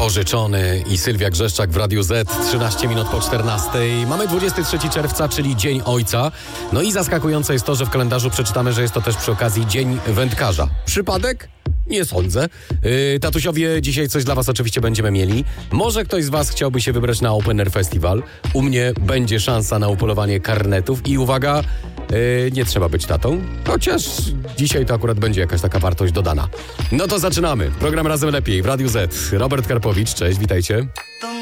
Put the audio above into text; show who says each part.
Speaker 1: Pożyczony i Sylwia Grzeszczak w Radiu Z, 13 minut po 14. Mamy 23 czerwca, czyli Dzień Ojca. No i zaskakujące jest to, że w kalendarzu przeczytamy, że jest to też przy okazji Dzień Wędkarza. Przypadek? Nie sądzę. Tatusiowie, dzisiaj coś dla was oczywiście będziemy mieli. Może ktoś z was chciałby się wybrać na Open Air Festival. U mnie będzie szansa na upolowanie karnetów i uwaga, nie trzeba być tatą, chociaż dzisiaj to akurat będzie jakaś taka wartość dodana. No to zaczynamy. Program Razem Lepiej w Radiu Z. Robert Karpowicz, cześć, witajcie.